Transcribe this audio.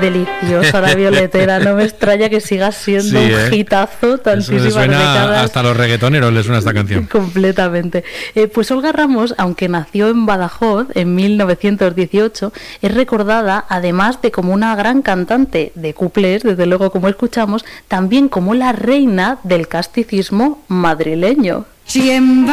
deliciosa la Violetera, no me extraña que siga siendo un hitazo tantísimas décadas. Hasta los reggaetoneros les suena esta canción. Completamente. Pues Olga Ramos, aunque nació en Badajoz en 1918, es recordada además de como una gran cantante de cuplés, desde luego como escuchamos, también como la reina del casticismo madrileño.